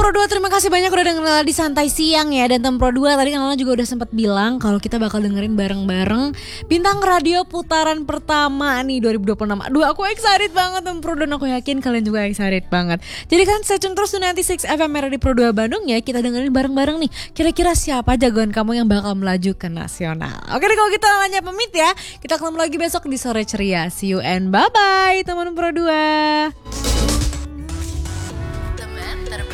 Pro 2, terima kasih banyak udah dengerin di Santai Siang ya. Dan Tem Pro 2 tadi kan Lala juga udah sempat bilang kalau kita bakal dengerin bareng-bareng bintang radio putaran pertama nih 2026. Aduh, aku excited banget Tem Pro 2, dan aku yakin kalian juga excited banget. Jadi kan stay tune terus di 96 FM di Pro 2 Bandung ya. Kita dengerin bareng-bareng nih, kira-kira siapa jagoan kamu yang bakal melaju ke nasional. Oke deh, kalau kita hanya pamit ya. Kita ketemu lagi besok di Sore Ceria. See you and bye-bye teman Pro 2.